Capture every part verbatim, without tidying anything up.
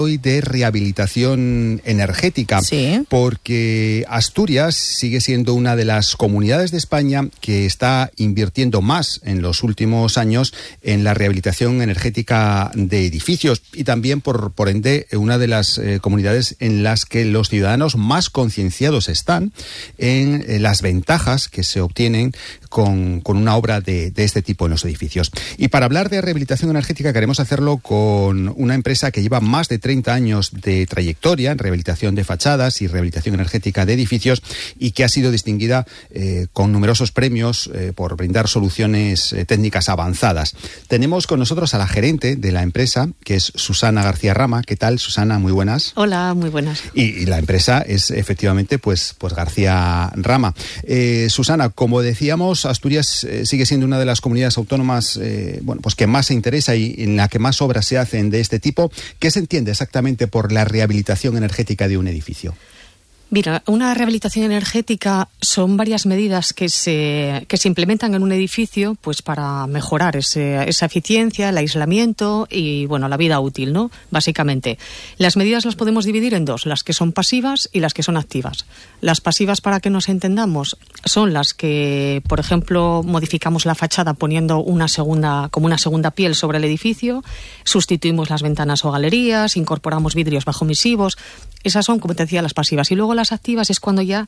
hoy de rehabilitación energética, sí. porque Asturias sigue siendo una de las comunidades de España que está invirtiendo más en los últimos años en la rehabilitación energética de edificios y también, por, por ende, una de las eh, comunidades en las que los ciudadanos más concienciados están en eh, las ventajas que se obtienen con, con una obra de, de este tipo en los edificios. Y para hablar de rehabilitación energética queremos hacerlo con una empresa que lleva más de treinta años de trayectoria en rehabilitación de fachadas y rehabilitación energética de edificios y que ha sido distinguida eh, con numerosos premios eh, por brindar soluciones eh, técnicas avanzadas. Tenemos con nosotros a la gerente de la empresa, que es Susana García Rama. ¿Qué tal, Susana? Muy buenas. Hola, muy buenas. Y, y la empresa es efectivamente pues, pues García Rama. Eh, Susana, como decíamos, Asturias eh, sigue siendo una de las comunidades autónomas eh, bueno, pues que más se interesa y en la que más obras se hacen de este tipo. ¿Qué se entiende exactamente por la rehabilitación energética de un edificio? Mira, una rehabilitación energética son varias medidas que se, que se implementan en un edificio pues para mejorar ese, esa eficiencia, el aislamiento y bueno, la vida útil, ¿no? Básicamente. Las medidas las podemos dividir en dos, las que son pasivas y las que son activas. Las pasivas, para que nos entendamos, son las que, por ejemplo, modificamos la fachada poniendo una segunda, como una segunda piel sobre el edificio, sustituimos las ventanas o galerías, incorporamos vidrios bajoemisivos. Esas son, como te decía, las pasivas. Y luego las activas es cuando ya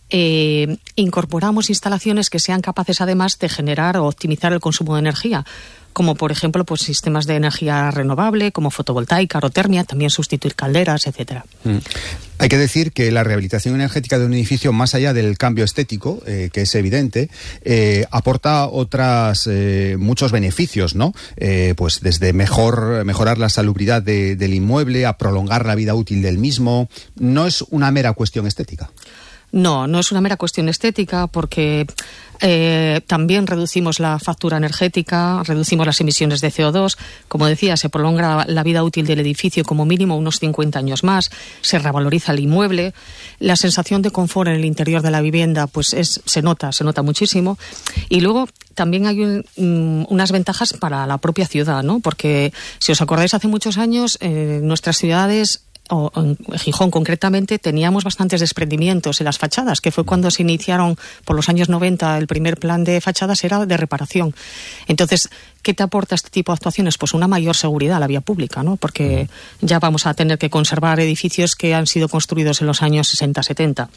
eh, incorporamos instalaciones que sean capaces además de generar o optimizar el consumo de energía, como por ejemplo pues sistemas de energía renovable, como fotovoltaica, aerotermia, también sustituir calderas, etcétera. Mm. Hay que decir que la rehabilitación energética de un edificio, más allá del cambio estético, eh, que es evidente, eh, aporta otras eh, muchos beneficios, ¿no? Eh, pues desde mejor mejorar la salubridad de, del inmueble, a prolongar la vida útil del mismo. No es una mera cuestión estética. No, no es una mera cuestión estética porque eh, también reducimos la factura energética, reducimos las emisiones de C O dos. Como decía, se prolonga la vida útil del edificio como mínimo unos cincuenta años más, se revaloriza el inmueble, la sensación de confort en el interior de la vivienda pues es, se nota, se nota muchísimo. Y luego también hay un, um, unas ventajas para la propia ciudad, ¿no? Porque si os acordáis, hace muchos años eh, nuestras ciudades, o en Gijón concretamente, teníamos bastantes desprendimientos en las fachadas, que fue cuando se iniciaron por los años noventa el primer plan de fachadas era de reparación. Entonces, ¿qué te aporta este tipo de actuaciones? Pues una mayor seguridad a la vía pública, ¿no? Porque ya vamos a tener que conservar edificios que han sido construidos en los años sesenta setenta.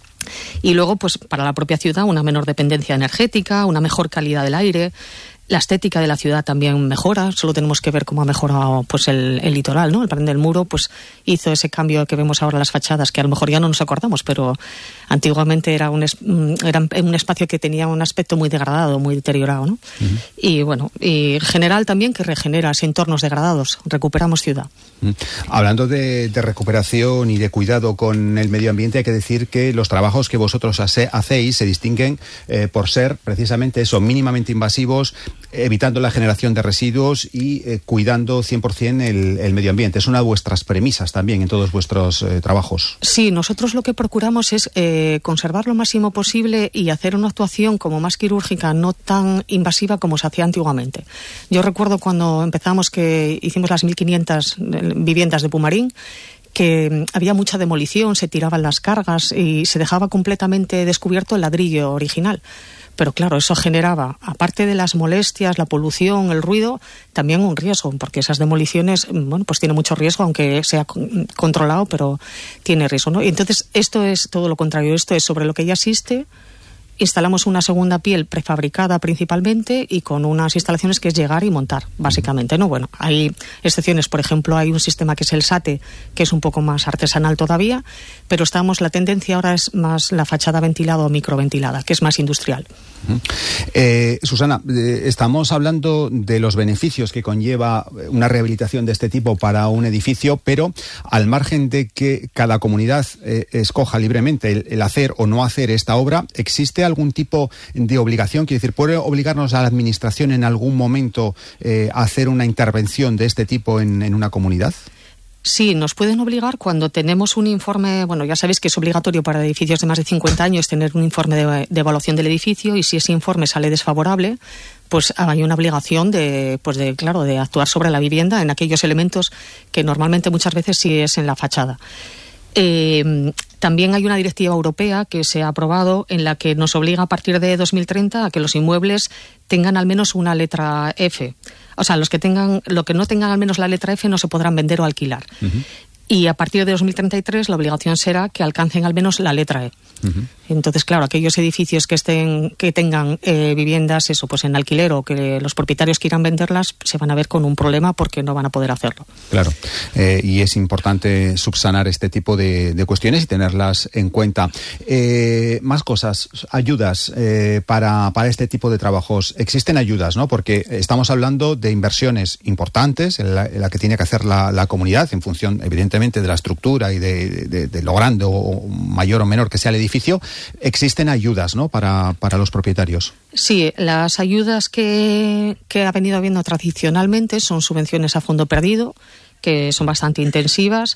Y luego, pues para la propia ciudad, una menor dependencia energética, una mejor calidad del aire. La estética de la ciudad también mejora. Solo tenemos que ver cómo ha mejorado pues el, el litoral, ¿no? El Plan del Muro pues hizo ese cambio que vemos ahora en las fachadas, que a lo mejor ya no nos acordamos, pero antiguamente era un, es, era un espacio que tenía un aspecto muy degradado, muy deteriorado, ¿no? Uh-huh. Y bueno, y en general también que regenera ese entornos degradados, recuperamos ciudad. Uh-huh. Hablando de, de recuperación y de cuidado con el medio ambiente, hay que decir que los trabajos que vosotros hace, hacéis se distinguen eh, por ser precisamente eso, mínimamente invasivos, evitando la generación de residuos y eh, cuidando cien por ciento el, el medio ambiente. Es una de vuestras premisas también en todos vuestros eh, trabajos. Sí, nosotros lo que procuramos es eh, conservar lo máximo posible y hacer una actuación como más quirúrgica, no tan invasiva como se hacía antiguamente. Yo recuerdo cuando empezamos que hicimos las mil quinientas viviendas de Pumarín, que había mucha demolición, se tiraban las cargas y se dejaba completamente descubierto el ladrillo original. Pero claro, eso generaba, aparte de las molestias, la polución, el ruido, también un riesgo, porque esas demoliciones, bueno, pues tiene mucho riesgo, aunque sea controlado, pero tiene riesgo, ¿no? Y entonces esto es todo lo contrario, esto es sobre lo que ya existe. Instalamos una segunda piel prefabricada principalmente y con unas instalaciones que es llegar y montar, básicamente, ¿no? Bueno, hay excepciones, por ejemplo, hay un sistema que es el SATE, que es un poco más artesanal todavía, pero estamos, la tendencia ahora es más la fachada ventilada o microventilada, que es más industrial. Uh-huh. Eh, Susana, eh, estamos hablando de los beneficios que conlleva una rehabilitación de este tipo para un edificio, pero al margen de que cada comunidad eh, escoja libremente el, el hacer o no hacer esta obra, ¿existe algún tipo de obligación? Quiero decir, ¿puede obligarnos a la administración en algún momento eh, a hacer una intervención de este tipo en, en una comunidad? Sí, nos pueden obligar cuando tenemos un informe, bueno, ya sabéis que es obligatorio para edificios de más de cincuenta años tener un informe de, de evaluación del edificio, y si ese informe sale desfavorable, pues hay una obligación de, pues de, claro, de actuar sobre la vivienda en aquellos elementos que normalmente muchas veces sí es en la fachada. Eh, también hay una directiva europea que se ha aprobado en la que nos obliga a partir de dos mil treinta a que los inmuebles tengan al menos una letra F. O sea, los que tengan, lo que no tengan al menos la letra F no se podrán vender o alquilar. Uh-huh. Y a partir de dos mil treinta y tres la obligación será que alcancen al menos la letra E. Uh-huh. Entonces, claro, aquellos edificios que estén, que tengan eh, viviendas, eso, pues en alquiler, o que los propietarios quieran venderlas, se van a ver con un problema porque no van a poder hacerlo. Claro, eh, y es importante subsanar este tipo de, de cuestiones y tenerlas en cuenta. Eh, más cosas, ayudas eh, para, para este tipo de trabajos. Existen ayudas, ¿no? Porque estamos hablando de inversiones importantes en la, en la que tiene que hacer la, la comunidad en función, evidentemente, de la estructura y de, de, de lo grande o mayor o menor que sea el edificio. Existen ayudas, ¿no?, para, para los propietarios. Sí, las ayudas que, que ha venido habiendo tradicionalmente son subvenciones a fondo perdido, que son bastante intensivas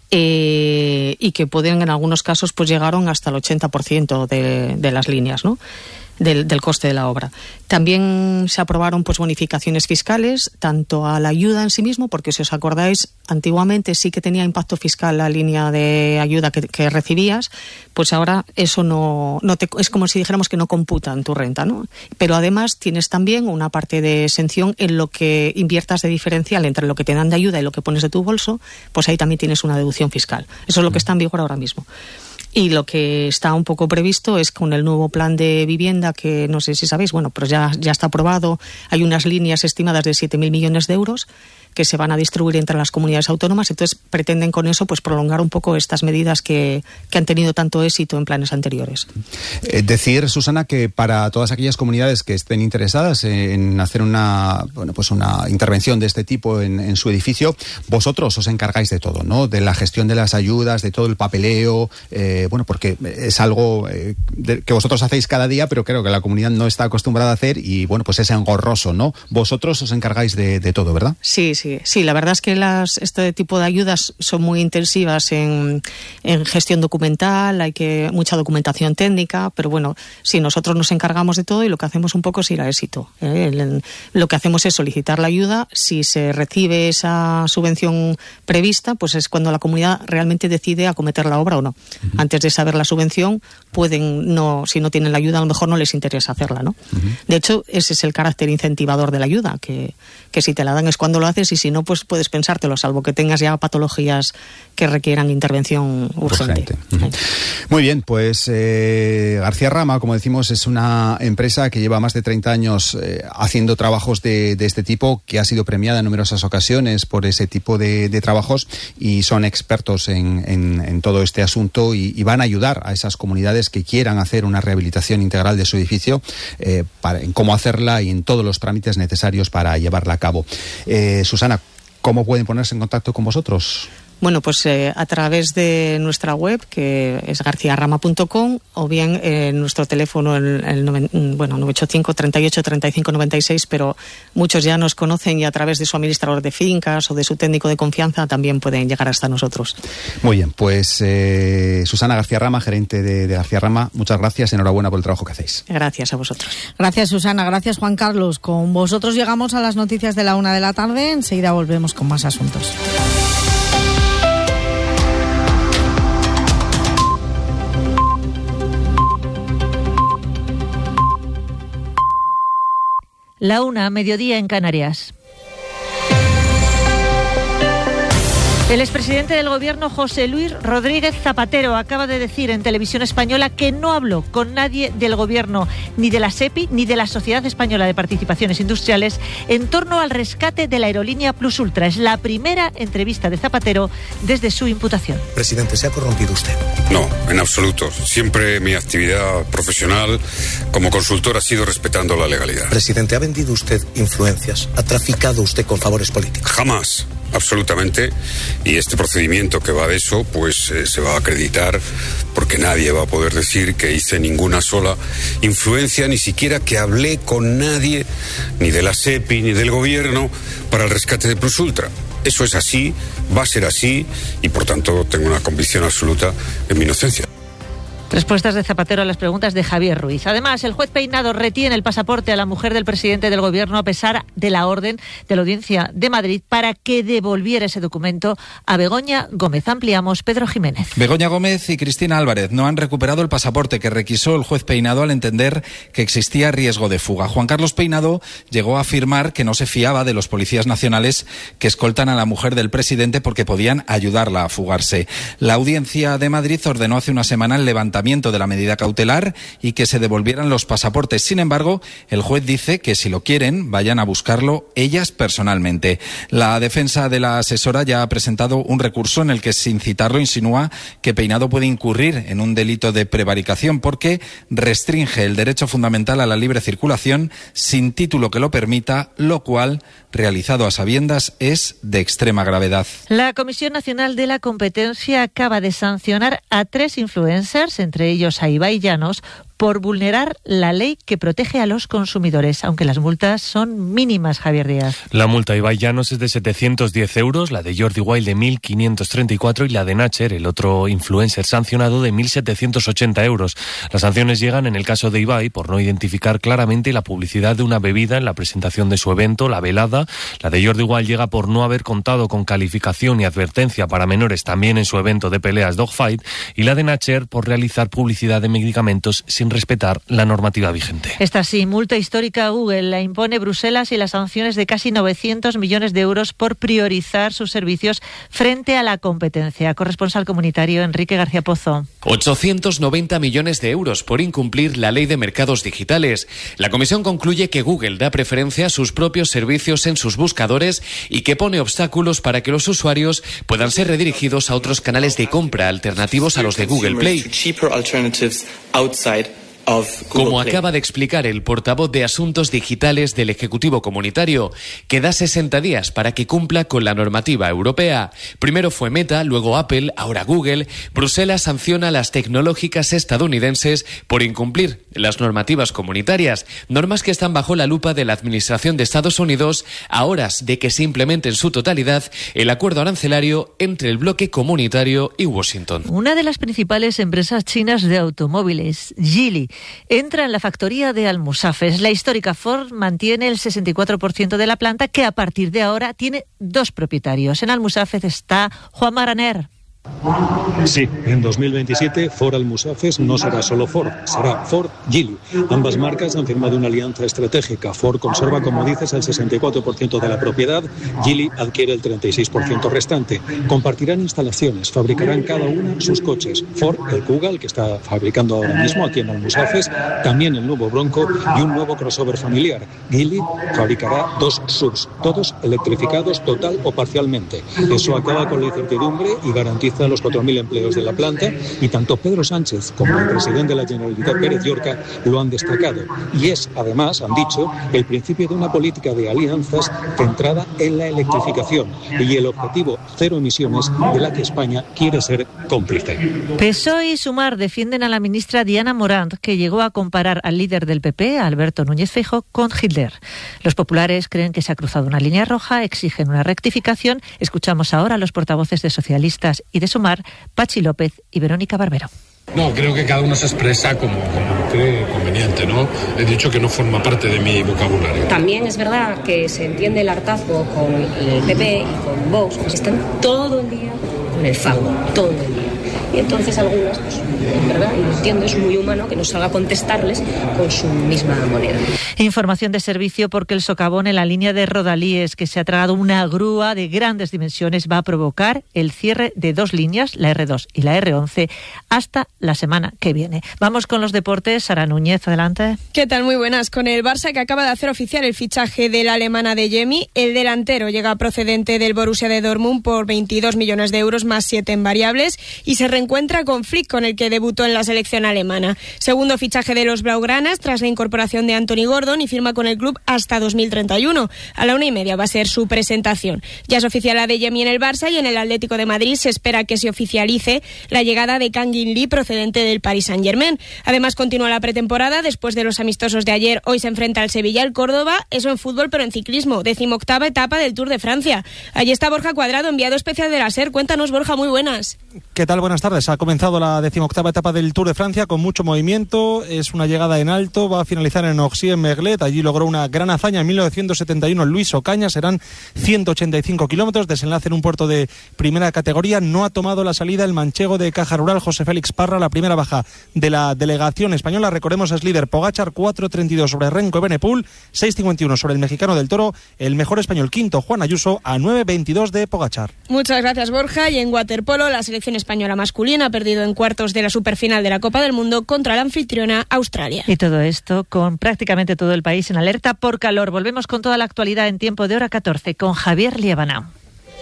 eh, y que pueden, en algunos casos, pues llegaron hasta el ochenta por ciento de, de las líneas, ¿no?, Del, del coste de la obra. También se aprobaron pues bonificaciones fiscales, tanto a la ayuda en sí mismo, porque si os acordáis, antiguamente sí que tenía impacto fiscal la línea de ayuda que, que recibías, pues ahora eso no, no te, es como si dijéramos que no computan tu renta, ¿no? Pero además tienes también una parte de exención en lo que inviertas de diferencial entre lo que te dan de ayuda y lo que pones de tu bolso, pues ahí también tienes una deducción fiscal. Eso es lo que está en vigor ahora mismo. Y lo que está un poco previsto es con el nuevo plan de vivienda, que no sé si sabéis, bueno, pues ya, ya está aprobado. Hay unas líneas estimadas de siete mil millones de euros que se van a distribuir entre las comunidades autónomas. Entonces pretenden con eso pues prolongar un poco estas medidas que, que han tenido tanto éxito en planes anteriores. Eh, decir, Susana, que para todas aquellas comunidades que estén interesadas en hacer una, bueno, pues una intervención de este tipo en, en su edificio, vosotros os encargáis de todo, ¿no? De la gestión de las ayudas, de todo el papeleo, eh, bueno, porque es algo eh, de, que vosotros hacéis cada día, pero creo que la comunidad no está acostumbrada a hacer y, bueno, pues es engorroso, ¿no? Vosotros os encargáis de, de todo, ¿verdad? Sí, sí. Sí, la verdad es que las, este tipo de ayudas son muy intensivas en, en gestión documental, hay que mucha documentación técnica, pero bueno, sí, nosotros nos encargamos de todo y lo que hacemos un poco es ir a éxito. ¿eh? El, el, lo que hacemos es solicitar la ayuda. Si se recibe esa subvención prevista, pues es cuando la comunidad realmente decide acometer la obra o no. Uh-huh. Antes de saber la subvención, pueden no, si no tienen la ayuda, a lo mejor no les interesa hacerla, ¿no? Uh-huh. De hecho, ese es el carácter incentivador de la ayuda, que, que si te la dan es cuando lo haces, y si no, pues puedes pensártelo, salvo que tengas ya patologías que requieran intervención urgente. urgente. Uh-huh. Muy bien, pues eh, García Rama, como decimos, es una empresa que lleva más de treinta años eh, haciendo trabajos de, de este tipo, que ha sido premiada en numerosas ocasiones por ese tipo de, de trabajos, y son expertos en, en, en todo este asunto y, y van a ayudar a esas comunidades que quieran hacer una rehabilitación integral de su edificio, eh, para, en cómo hacerla y en todos los trámites necesarios para llevarla a cabo. Eh, Susana, ¿cómo pueden ponerse en contacto con vosotros? Bueno, pues eh, a través de nuestra web, que es garciarama punto com, o bien eh, nuestro teléfono, el, el bueno, nueve ocho cinco, treinta y ocho, treinta y cinco noventa y seis, pero muchos ya nos conocen y a través de su administrador de fincas o de su técnico de confianza también pueden llegar hasta nosotros. Muy bien, pues eh, Susana García Rama, gerente de, de García Rama, muchas gracias, enhorabuena por el trabajo que hacéis. Gracias a vosotros. Gracias, Susana, gracias, Juan Carlos. Con vosotros llegamos a las noticias de la una de la tarde, enseguida volvemos con más asuntos. La una, mediodía en Canarias. El expresidente del Gobierno, José Luis Rodríguez Zapatero, acaba de decir en Televisión Española que no habló con nadie del Gobierno, ni de la SEPI, ni de la Sociedad Española de Participaciones Industriales, en torno al rescate de la aerolínea Plus Ultra. Es la primera entrevista de Zapatero desde su imputación. Presidente, ¿se ha corrompido usted? No, en absoluto. Siempre mi actividad profesional como consultor ha sido respetando la legalidad. Presidente, ¿ha vendido usted influencias? ¿Ha traficado usted con favores políticos? Jamás. Absolutamente, y este procedimiento que va de eso, pues eh, se va a acreditar, porque nadie va a poder decir que hice ninguna sola influencia, ni siquiera que hablé con nadie, ni de la SEPI, ni del Gobierno, para el rescate de Plus Ultra. Eso es así, va a ser así y por tanto tengo una convicción absoluta en mi inocencia. Respuestas de Zapatero a las preguntas de Javier Ruiz. Además, el juez Peinado retiene el pasaporte a la mujer del presidente del Gobierno a pesar de la orden de la Audiencia de Madrid para que devolviera ese documento a Begoña Gómez. Ampliamos, Pedro Jiménez. Begoña Gómez y Cristina Álvarez no han recuperado el pasaporte que requisó el juez Peinado al entender que existía riesgo de fuga. Juan Carlos Peinado llegó a afirmar que no se fiaba de los policías nacionales que escoltan a la mujer del presidente porque podían ayudarla a fugarse. La Audiencia de Madrid ordenó hace una semana el levantamiento de la medida cautelar y que se devolvieran los pasaportes. Sin embargo, el juez dice que si lo quieren, vayan a buscarlo ellas personalmente. La defensa de la asesora ya ha presentado un recurso en el que, sin citarlo, insinúa que Peinado puede incurrir en un delito de prevaricación porque restringe el derecho fundamental a la libre circulación sin título que lo permita, lo cual, realizado a sabiendas, es de extrema gravedad. La Comisión Nacional de la Competencia acaba de sancionar a tres influencers, entre ellos a Ibai Llanos, por vulnerar la ley que protege a los consumidores, aunque las multas son mínimas, Javier Díaz. La multa a Ibai Llanos es de setecientos diez euros, la de Jordi Wild de mil quinientos treinta y cuatro y la de Nacher, el otro influencer sancionado, de mil setecientos ochenta euros. Las sanciones llegan en el caso de Ibai por no identificar claramente la publicidad de una bebida en la presentación de su evento, la velada. La de Jordi Wild llega por no haber contado con calificación y advertencia para menores también en su evento de peleas Dogfight, y la de Nacher por realizar publicidad de medicamentos sin respetar la normativa vigente. Esta sí, multa histórica a Google la impone Bruselas y las sanciones de casi novecientos millones de euros por priorizar sus servicios frente a la competencia. Corresponsal comunitario Enrique García Pozo. ochocientos noventa millones de euros por incumplir la ley de mercados digitales. La comisión concluye que Google da preferencia a sus propios servicios en sus buscadores y que pone obstáculos para que los usuarios puedan ser redirigidos a otros canales de compra alternativos a los de Google Play. Como acaba de explicar el portavoz de Asuntos Digitales del Ejecutivo Comunitario, que da sesenta días para que cumpla con la normativa europea. Primero fue Meta, luego Apple, ahora Google. Bruselas sanciona a las tecnológicas estadounidenses por incumplir las normativas comunitarias, normas que están bajo la lupa de la Administración de Estados Unidos a horas de que se implemente en su totalidad el acuerdo arancelario entre el bloque comunitario y Washington. Una de las principales empresas chinas de automóviles, Geely, entra en la factoría de Almusafes. La histórica Ford mantiene el sesenta y cuatro por ciento de la planta, que a partir de ahora tiene dos propietarios. En Almusafes está Juan Maraner. Sí, en dos mil veintisiete Ford Almusafes no será solo Ford, será Ford Geely. Ambas marcas han firmado una alianza estratégica. Ford conserva, como dices, el sesenta y cuatro por ciento de la propiedad, Geely adquiere el treinta y seis por ciento restante. Compartirán instalaciones, fabricarán cada una sus coches. Ford, el Kuga, el que está fabricando ahora mismo aquí en Almusafes, también el nuevo Bronco y un nuevo crossover familiar. Geely fabricará dos S U Vs, todos electrificados total o parcialmente. Eso acaba con la incertidumbre y garantiza a los cuatro mil empleos de la planta, y tanto Pedro Sánchez como el presidente de la Generalitat, Pérez Llorca, lo han destacado. Y es, además, han dicho, el principio de una política de alianzas centrada en la electrificación y el objetivo cero emisiones de la que España quiere ser cómplice. P S O E y Sumar defienden a la ministra Diana Morant, que llegó a comparar al líder del P P, Alberto Núñez Feijóo, con Hitler. Los populares creen que se ha cruzado una línea roja, exigen una rectificación. Escuchamos ahora a los portavoces de socialistas y de Sumar, Pachi López y Verónica Barbero. No, creo que cada uno se expresa como, como cree conveniente, ¿no? He dicho que no forma parte de mi vocabulario. También es verdad que se entiende el hartazgo con el P P y con Vox, pues están todo el día con el fango, todo el día. Y entonces algunas, pues, es verdad, y lo entiendo, es muy humano que no salga a contestarles con su misma moneda. Información de servicio, porque el socavón en la línea de Rodalíes, que se ha tragado una grúa de grandes dimensiones, va a provocar el cierre de dos líneas, la erre dos y la erre once, hasta la semana que viene. Vamos con los deportes. Sara Núñez, adelante. ¿Qué tal? Muy buenas. Con el Barça, que acaba de hacer oficial el fichaje de la alemana de Adeyemi, el delantero llega procedente del Borussia de Dortmund por veintidós millones de euros más siete en variables y se reencuentra con Flick, con el que debutó en la selección alemana. Segundo fichaje de los blaugranas tras la incorporación de Anthony Gordon y firma con el club hasta dos mil treinta y uno. A la una y media va a ser su presentación. Ya es oficial la de Yemi en el Barça y en el Atlético de Madrid se espera que se oficialice la llegada de Kang In Lee procedente del Paris Saint-Germain. Además continúa la pretemporada después de los amistosos de ayer. Hoy se enfrenta al Sevilla, el Córdoba, eso en fútbol pero en ciclismo, decimoctava etapa del Tour de Francia. Allí está Borja Cuadrado, enviado especial de la SER. Cuéntanos, Borja, muy buenas. ¿Qué tal? Buenas tardes. Ha comenzado la decimoctava etapa del Tour de Francia con mucho movimiento. Es una llegada en alto. Va a finalizar en Orxy-en-Merglet. Allí logró una gran hazaña en mil novecientos setenta y uno Luis Ocaña. Serán ciento ochenta y cinco kilómetros. Desenlace en un puerto de primera categoría. No ha tomado la salida el manchego de Caja Rural, José Félix Parra, la primera baja de la delegación española. Recordemos, es líder Pogačar, cuatro treinta y dos sobre Renko Benepul, seis cincuenta y uno sobre el mexicano del Toro. El mejor español quinto, Juan Ayuso, a nueve veintidós de Pogačar. Muchas gracias, Borja. Y en waterpolo, la selección española masculina ha perdido en cuartos de la superfinal de la Copa del Mundo contra la anfitriona Australia. Y todo esto con prácticamente todo el país en alerta por calor. Volvemos con toda la actualidad en tiempo de hora catorce con Javier Liébana.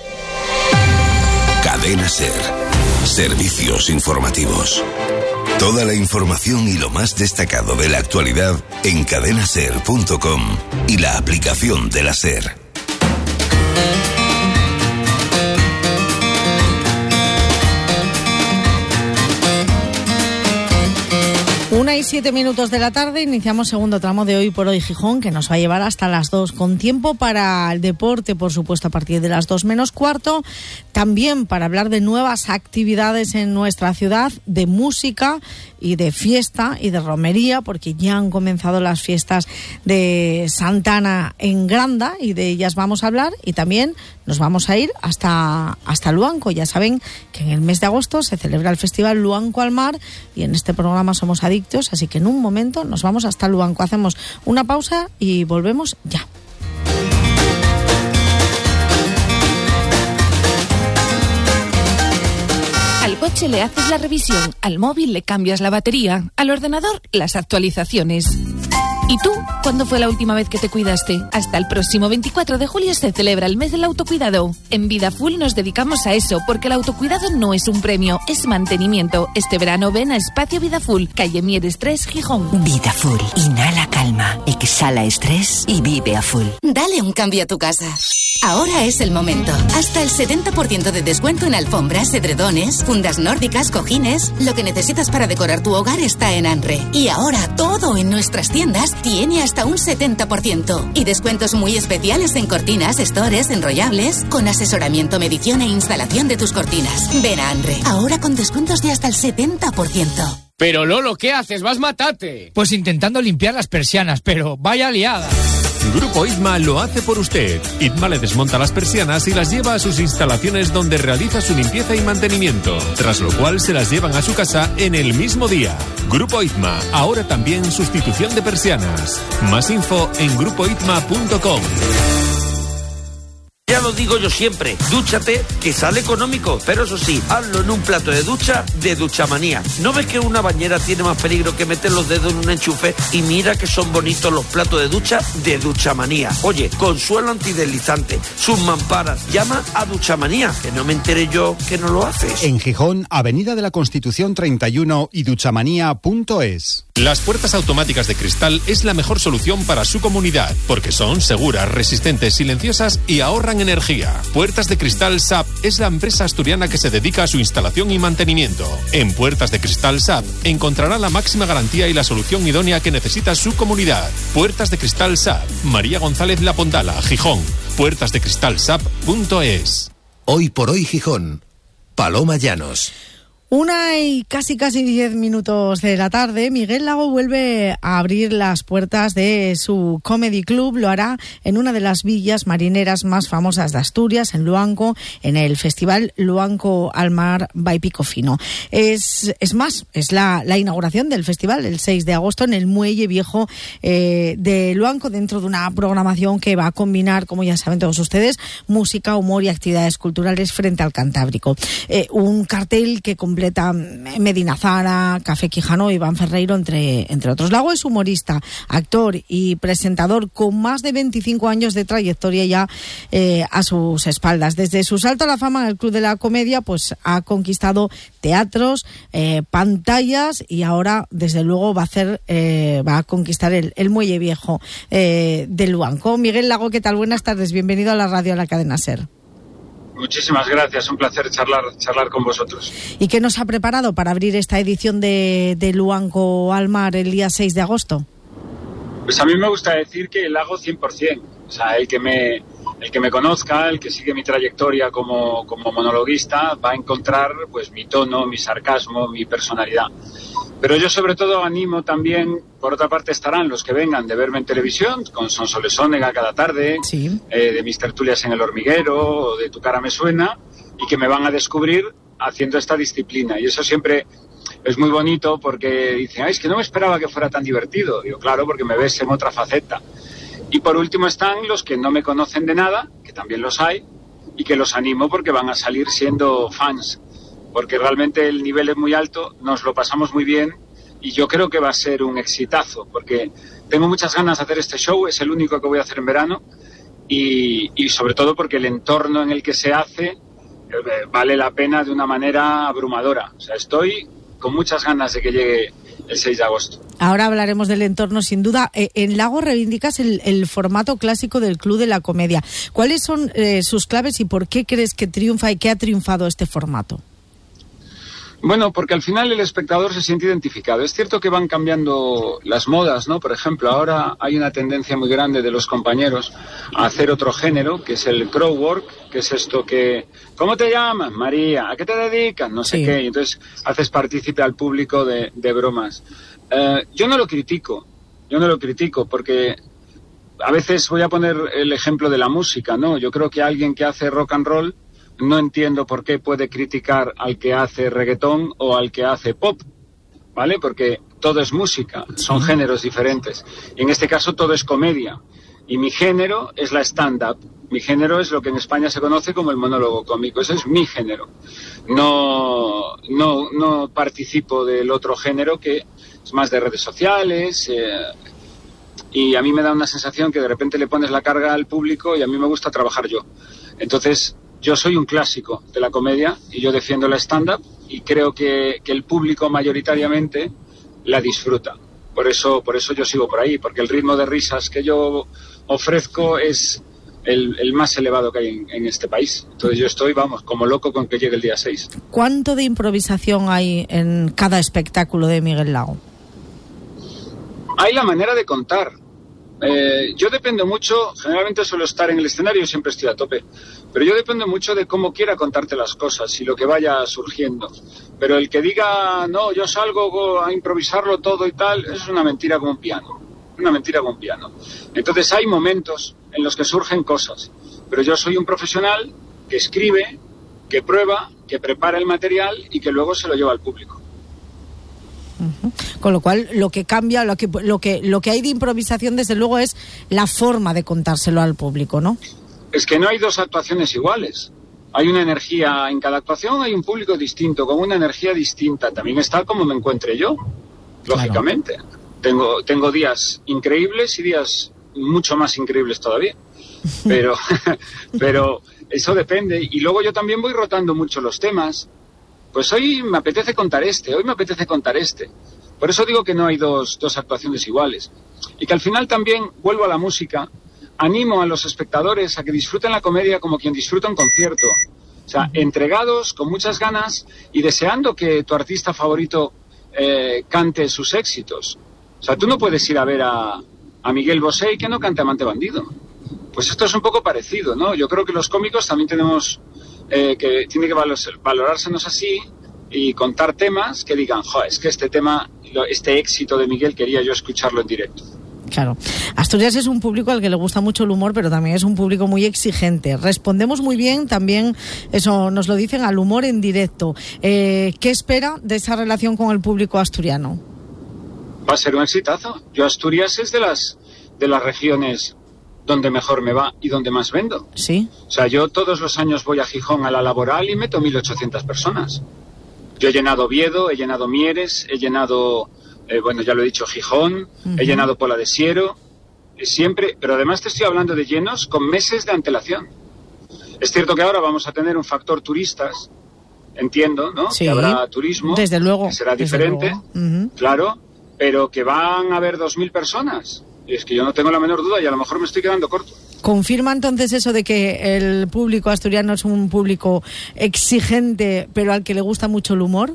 Cadena SER. Servicios informativos. Toda la información y lo más destacado de la actualidad en cadena ser punto com y la aplicación de la SER. Una y siete minutos de la tarde, iniciamos segundo tramo de Hoy por Hoy Gijón, que nos va a llevar hasta las dos, con tiempo para el deporte, por supuesto, a partir de las dos menos cuarto, también para hablar de nuevas actividades en nuestra ciudad, de música y de fiesta y de romería, porque ya han comenzado las fiestas de Santana en Granda y de ellas vamos a hablar, y también nos vamos a ir hasta, hasta Luanco. Ya saben que en el mes de agosto se celebra el Festival Luanco al Mar y en este programa somos adictos, así que en un momento nos vamos hasta Luanco. Hacemos una pausa y volvemos ya. Al coche le haces la revisión, al móvil le cambias la batería, al ordenador las actualizaciones. ¿Y tú? ¿Cuándo fue la última vez que te cuidaste? Hasta el próximo veinticuatro de julio se celebra el mes del autocuidado. En Vidafull nos dedicamos a eso, porque el autocuidado no es un premio, es mantenimiento. Este verano ven a Espacio Vidafull, calle Mieres tres, Gijón. Vidafull, inhala calma, exhala estrés y vive a full. Dale un cambio a tu casa. Ahora es el momento. Hasta el setenta por ciento de descuento en alfombras, edredones, fundas nórdicas, cojines. Lo que necesitas para decorar tu hogar está en Anre. Y ahora todo en nuestras tiendas tiene hasta un setenta por ciento. Y descuentos muy especiales en cortinas, estores, enrollables, con asesoramiento, medición e instalación de tus cortinas. Ven a Anre. Ahora con descuentos de hasta el setenta por ciento. Pero Lolo, ¿qué haces? ¡Vas matate! Pues intentando limpiar las persianas, pero vaya liada. Grupo Itma lo hace por usted. Itma le desmonta las persianas y las lleva a sus instalaciones donde realiza su limpieza y mantenimiento, tras lo cual se las llevan a su casa en el mismo día. Grupo Itma, ahora también sustitución de persianas. Más info en grupo itma punto com. Ya lo digo yo siempre, dúchate, que sale económico, pero eso sí, hazlo en un plato de ducha de Duchamanía. ¿No ves que una bañera tiene más peligro que meter los dedos en un enchufe? Y mira que son bonitos los platos de ducha de Duchamanía. Oye, con suelo antideslizante, sus mamparas, llama a Duchamanía, que no me enteré yo que no lo haces. En Gijón, Avenida de la Constitución treinta y uno y duchamanía punto es. Las puertas automáticas de cristal es la mejor solución para su comunidad, porque son seguras, resistentes, silenciosas y ahorran energía. Puertas de Cristal S A P es la empresa asturiana que se dedica a su instalación y mantenimiento. En Puertas de Cristal S A P encontrará la máxima garantía y la solución idónea que necesita su comunidad. Puertas de Cristal S A P, María González La Pondala, Gijón. puertas de cristal s a p punto es. Hoy por hoy Gijón. Paloma Llanos. Una y casi casi diez minutos de la tarde, Miguel Lago vuelve a abrir las puertas de su Comedy Club. Lo hará en una de las villas marineras más famosas de Asturias, en Luanco, en el Festival Luanco al Mar by Picofino. Es, es más, es la, la inauguración del festival el seis de agosto en el Muelle Viejo eh, de Luanco, dentro de una programación que va a combinar, como ya saben todos ustedes, música, humor y actividades culturales frente al Cantábrico. Eh, un cartel que con completa Medina Zara, Café Quijano, Iván Ferreiro, entre, entre otros. Lago es humorista, actor y presentador con más de veinticinco años de trayectoria ya eh, a sus espaldas. Desde su salto a la fama en el Club de la Comedia, pues ha conquistado teatros, eh, pantallas y ahora, desde luego, va a hacer, eh, va a conquistar el, el Muelle Viejo eh, de Luanco. Miguel Lago, ¿qué tal? Buenas tardes, bienvenido a la radio, a la cadena SER. Muchísimas gracias, un placer charlar, charlar con vosotros. ¿Y qué nos ha preparado para abrir esta edición de, de Luanco al Mar el día seis de agosto? Pues a mí me gusta decir que el hago cien por ciento. O sea, el que me, el que me conozca, el que sigue mi trayectoria como, como monologuista, va a encontrar pues mi tono, mi sarcasmo, mi personalidad. Pero yo sobre todo animo también, por otra parte estarán los que vengan de verme en televisión, con Sonsoles Onega cada tarde, sí. eh, de mis tertulias en El Hormiguero, o de Tu cara me suena, y que me van a descubrir haciendo esta disciplina. Y eso siempre es muy bonito porque dicen, ay, es que no me esperaba que fuera tan divertido. Digo, claro, porque me ves en otra faceta. Y por último están los que no me conocen de nada, que también los hay, y que los animo porque van a salir siendo fans. Porque realmente el nivel es muy alto, nos lo pasamos muy bien y yo creo que va a ser un exitazo, porque tengo muchas ganas de hacer este show, es el único que voy a hacer en verano y, y sobre todo porque el entorno en el que se hace eh, vale la pena de una manera abrumadora. O sea, estoy con muchas ganas de que llegue el seis de agosto. Ahora hablaremos del entorno, sin duda. Eh, en Lago reivindicas el, el formato clásico del Club de la Comedia. ¿Cuáles son eh, sus claves y por qué crees que triunfa y que ha triunfado este formato? Bueno, porque al final el espectador se siente identificado. Es cierto que van cambiando las modas, ¿no? Por ejemplo, ahora hay una tendencia muy grande de los compañeros a hacer otro género, que es el crowdwork, que es esto que... ¿Cómo te llamas? María. ¿A qué te dedicas? No sé sí. qué. Y entonces haces partícipe al público de, de bromas. Eh, yo no lo critico. Yo no lo critico porque... A veces voy a poner el ejemplo de la música, ¿no? Yo creo que alguien que hace rock and roll no entiendo por qué puede criticar al que hace reggaetón o al que hace pop, ¿vale? Porque todo es música, son géneros diferentes. Y en este caso todo es comedia. Y mi género es la stand-up. Mi género es lo que en España se conoce como el monólogo cómico. Ese es mi género. No, no, no participo del otro género que es más de redes sociales. Eh, y a mí me da una sensación que de repente le pones la carga al público y a mí me gusta trabajar yo. Entonces... Yo soy un clásico de la comedia y yo defiendo la stand-up y creo que, que el público mayoritariamente la disfruta. Por eso, por eso yo sigo por ahí, porque el ritmo de risas que yo ofrezco es el, el más elevado que hay en, en este país. Entonces yo estoy, vamos, como loco con que llegue el día seis. ¿Cuánto de improvisación hay en cada espectáculo de Miguel Lago? Hay la manera de contar. Eh, yo dependo mucho, generalmente suelo estar en el escenario y siempre estoy a tope, pero yo dependo mucho de cómo quiera contarte las cosas y lo que vaya surgiendo. Pero el que diga, no, yo salgo a improvisarlo todo y tal, es una mentira como un piano, una mentira como un piano. Entonces hay momentos en los que surgen cosas, pero yo soy un profesional que escribe, que prueba, que prepara el material y que luego se lo lleva al público. Uh-huh. Con lo cual lo que cambia, lo que, lo que lo que hay de improvisación desde luego es la forma de contárselo al público, ¿no? Es que no hay dos actuaciones iguales. Hay una energía en cada actuación, hay un público distinto, con una energía distinta. También está como me encuentre yo, lógicamente. Claro. Tengo, tengo días increíbles y días mucho más increíbles todavía. Pero, pero eso depende. Y luego yo también voy rotando mucho los temas. Pues hoy me apetece contar este, hoy me apetece contar este. Por eso digo que no hay dos, dos actuaciones iguales. Y que al final también, vuelvo a la música, animo a los espectadores a que disfruten la comedia como quien disfruta un concierto. O sea, entregados, con muchas ganas y deseando que tu artista favorito eh, cante sus éxitos. O sea, tú no puedes ir a ver a, a Miguel Bosé y que no cante Amante Bandido. Pues esto es un poco parecido, ¿no? Yo creo que los cómicos también tenemos... Eh, que tiene que valorársenos así y contar temas que digan, joder, es que este tema, este éxito de Miguel quería yo escucharlo en directo. Claro. Asturias es un público al que le gusta mucho el humor, pero también es un público muy exigente. Respondemos muy bien, también eso nos lo dicen, al humor en directo. Eh, ¿Qué espera de esa relación con el público asturiano? Va a ser un exitazo. Yo Asturias es de las de las regiones donde mejor me va y donde más vendo. Sí. O sea, yo todos los años voy a Gijón a la laboral y meto mil ochocientas personas. Yo he llenado Oviedo, he llenado Mieres, he llenado, eh, bueno, ya lo he dicho, Gijón, uh-huh. he llenado Pola de Siero, eh, siempre, pero además te estoy hablando de llenos con meses de antelación. Es cierto que ahora vamos a tener un factor turistas, entiendo, ¿no? Sí, que habrá turismo, desde luego, que será diferente, uh-huh. claro, pero que van a haber dos mil personas. Y es que yo no tengo la menor duda y a lo mejor me estoy quedando corto. ¿Confirma entonces eso de que el público asturiano es un público exigente, pero al que le gusta mucho el humor?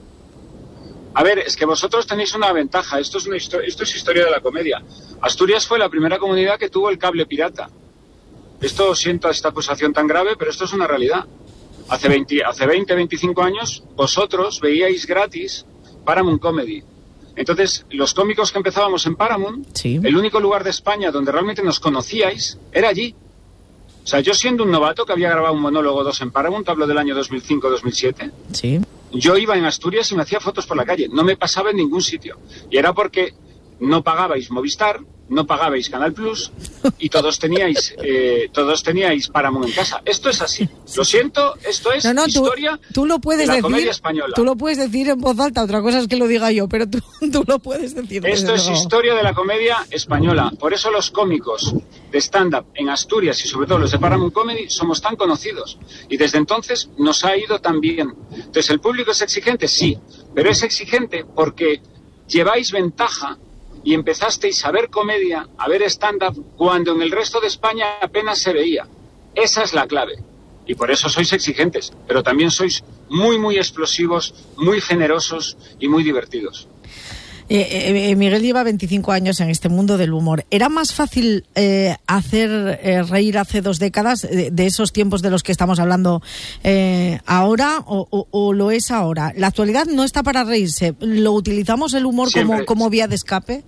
A ver, es que vosotros tenéis una ventaja. Esto es, una histo- esto es historia de la comedia. Asturias fue la primera comunidad que tuvo el cable pirata. Esto siento esta acusación tan grave, pero esto es una realidad. Hace veinte, hace veinte, veinticinco años, vosotros veíais gratis Paramount Comedy. Entonces, los cómicos que empezábamos en Paramount, sí. el único lugar de España donde realmente nos conocíais era allí. O sea, yo siendo un novato que había grabado un monólogo dos en Paramount, hablo del año dos mil cinco dos mil siete, sí. yo iba en Asturias y me hacía fotos por la calle. No me pasaba en ningún sitio. Y era porque no pagabais Movistar, no pagabais Canal Plus y todos teníais eh, todos teníais Paramount en casa. Esto es así. Lo siento, esto es no, no, historia tú, tú lo puedes de la decir, comedia española. Tú lo puedes decir en voz alta, otra cosa es que lo diga yo, pero tú, tú lo puedes decir. Esto es luego. historia de la comedia española. Por eso los cómicos de stand-up en Asturias y sobre todo los de Paramount Comedy somos tan conocidos. Y desde entonces nos ha ido tan bien. Entonces, ¿el público es exigente? Sí. Pero es exigente porque lleváis ventaja y empezasteis a ver comedia, a ver stand-up, cuando en el resto de España apenas se veía. Esa es la clave. Y por eso sois exigentes, pero también sois muy, muy explosivos, muy generosos y muy divertidos. Eh, eh, Miguel lleva veinticinco años en este mundo del humor. ¿Era más fácil eh, hacer eh, reír hace dos décadas, de, de esos tiempos de los que estamos hablando eh, ahora, o, o, o lo es ahora? ¿La actualidad no está para reírse? ¿Lo utilizamos el humor como, como vía de escape?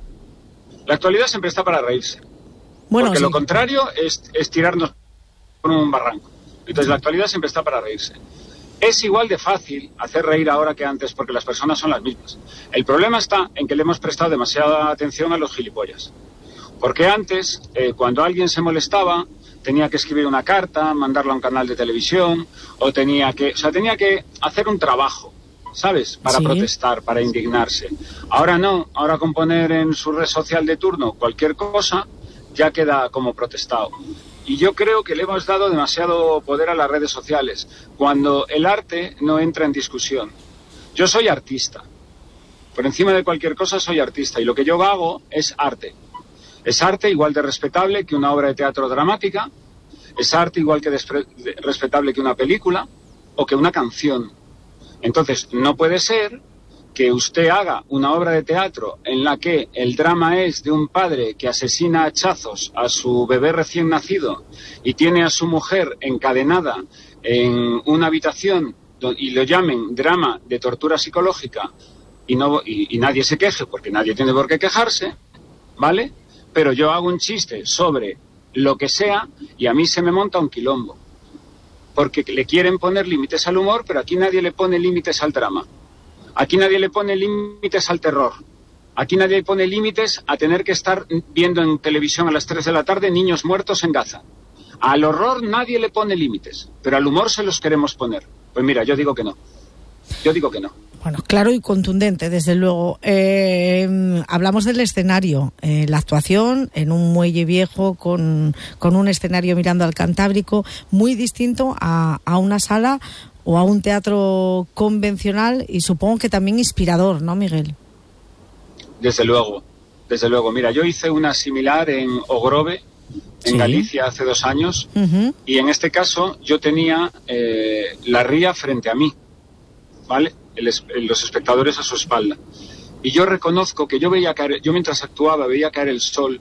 La actualidad siempre está para reírse. Bueno, porque sí. lo contrario es, es tirarnos por un barranco. Entonces la actualidad siempre está para reírse. Es igual de fácil hacer reír ahora que antes porque las personas son las mismas. El problema está en que le hemos prestado demasiada atención a los gilipollas. Porque antes, eh, cuando alguien se molestaba, tenía que escribir una carta, mandarla a un canal de televisión, o tenía que, o sea, tenía que hacer un trabajo, ¿sabes? Para sí. protestar, para indignarse. Ahora no, ahora con poner en su red social de turno cualquier cosa, ya queda como protestado. Y yo creo que le hemos dado demasiado poder a las redes sociales, cuando el arte no entra en discusión. Yo soy artista. Por encima de cualquier cosa soy artista. Y lo que yo hago es arte. Es arte igual de respetable que una obra de teatro dramática. Es arte igual que despre- de respetable que una película o que una canción. Entonces, no puede ser que usted haga una obra de teatro en la que el drama es de un padre que asesina a hachazos a su bebé recién nacido y tiene a su mujer encadenada en una habitación y lo llamen drama de tortura psicológica y, no, y, y nadie se queje porque nadie tiene por qué quejarse, ¿vale? Pero yo hago un chiste sobre lo que sea y a mí se me monta un quilombo. Porque le quieren poner límites al humor, pero aquí nadie le pone límites al drama. Aquí nadie le pone límites al terror. Aquí nadie pone límites a tener que estar viendo en televisión a las tres de la tarde niños muertos en Gaza. Al horror nadie le pone límites, pero al humor se los queremos poner. Pues mira, yo digo que no. Yo digo que no. Bueno, claro y contundente, desde luego. Eh, hablamos del escenario, eh, la actuación en un muelle viejo con, con un escenario mirando al Cantábrico, muy distinto a, a una sala o a un teatro convencional y supongo que también inspirador, ¿no, Miguel? Desde luego, desde luego. Mira, yo hice una similar en Ogrove, en sí. Galicia, hace dos años, uh-huh. y en este caso yo tenía eh, la ría frente a mí, ¿vale? El, los espectadores a su espalda. Y yo reconozco que yo veía caer, yo mientras actuaba veía caer el sol,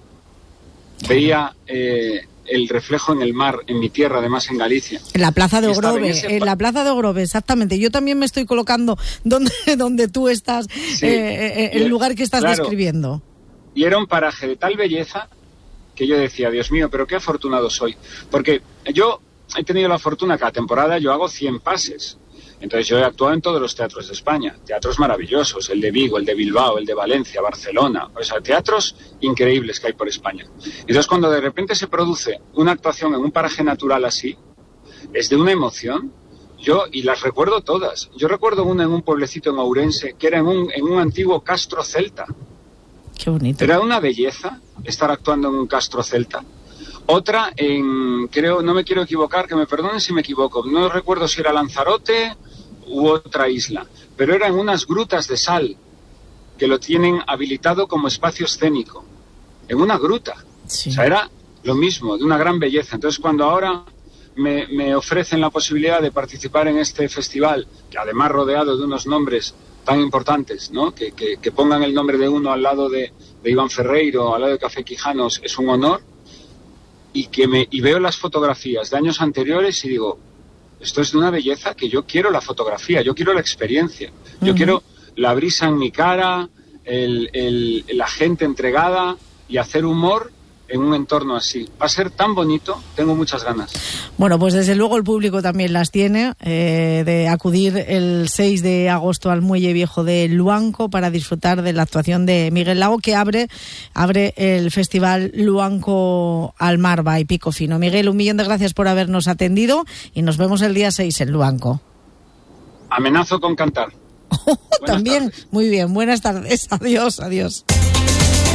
veía eh, el reflejo en el mar, en mi tierra, además en Galicia. En la plaza de Ogrove, en, en la plaza de Ogrove, exactamente. Yo también me estoy colocando donde, donde tú estás, sí. eh, el lugar que estás claro. describiendo. Y era un paraje de tal belleza que yo decía, Dios mío, pero qué afortunado soy. Porque yo he tenido la fortuna, cada temporada yo hago cien pases. Entonces yo he actuado en todos los teatros de España, teatros maravillosos, el de Vigo, el de Bilbao, el de Valencia, Barcelona, o sea, teatros increíbles que hay por España. Entonces cuando de repente se produce una actuación en un paraje natural así, es de una emoción, Yo, y las recuerdo todas. Yo recuerdo una en un pueblecito en Ourense, que era en un, en un antiguo castro celta. Qué bonito. Era una belleza estar actuando en un castro celta. Otra en, creo, no me quiero equivocar, que me perdonen si me equivoco, no recuerdo si era Lanzarote u otra isla, pero era en unas grutas de sal, que lo tienen habilitado como espacio escénico, en una gruta. Sí. O sea, era lo mismo, de una gran belleza. Entonces, cuando ahora me, me ofrecen la posibilidad de participar en este festival, que además rodeado de unos nombres tan importantes, ¿no? Que, que, que pongan el nombre de uno al lado de, de Iván Ferreiro, al lado de Café Quijanos, es un honor. Y, que me, y veo las fotografías de años anteriores y digo, esto es de una belleza que yo quiero la fotografía, yo quiero la experiencia, yo uh-huh. quiero la brisa en mi cara, el, el, la gente entregada y hacer humor en un entorno así. Va a ser tan bonito, tengo muchas ganas. Bueno, pues desde luego el público también las tiene, eh, de acudir el seis de agosto al Muelle Viejo de Luanco para disfrutar de la actuación de Miguel Lago, que abre, abre el Festival Luanco al Mar by Pico Fino. Miguel, un millón de gracias por habernos atendido y nos vemos el día seis en Luanco. Amenazo con cantar. También, tardes. Muy bien, buenas tardes, adiós, adiós.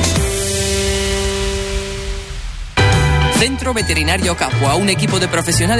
Centro Veterinario Capua, un equipo de profesionales